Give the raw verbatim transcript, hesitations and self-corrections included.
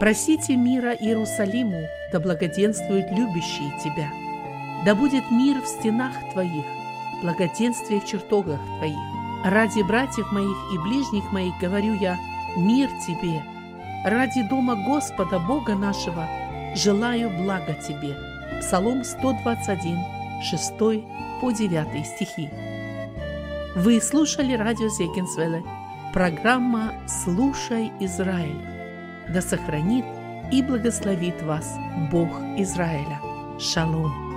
Просите мира Иерусалиму, да благоденствуют любящие тебя. Да будет мир в стенах твоих, благоденствие в чертогах твоих. Ради братьев моих и ближних моих говорю я: мир тебе. Ради дома Господа Бога нашего желаю блага тебе. Псалом сто двадцать один, шесть по девятый стихи. Вы слушали радио Зегенсвелле, программа «Слушай, Израиль». Да сохранит и благословит вас Бог Израиля. Шалом.